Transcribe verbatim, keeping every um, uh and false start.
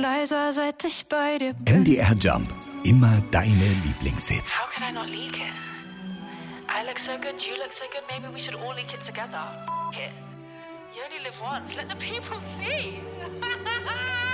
leiser, seit ich bei dir bin. M D R Jump. Immer deine Lieblingshits. How could I not leak it? I look so good, you look so good, maybe we should all leak it together. F- it. You only live once, let the people see.